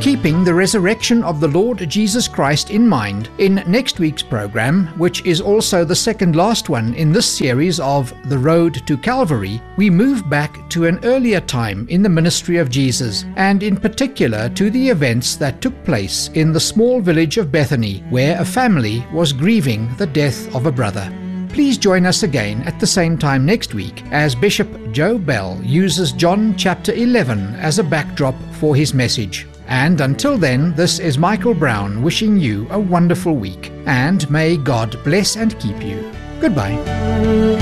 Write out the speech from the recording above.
Keeping the resurrection of the Lord Jesus Christ in mind, in next week's program, which is also the second last one in this series of The Road to Calvary, we move back to an earlier time in the ministry of Jesus, and in particular to the events that took place in the small village of Bethany, where a family was grieving the death of a brother. Please join us again at the same time next week as Bishop Joe Bell uses John chapter 11 as a backdrop for his message. And until then, this is Michael Brown wishing you a wonderful week, and may God bless and keep you. Goodbye.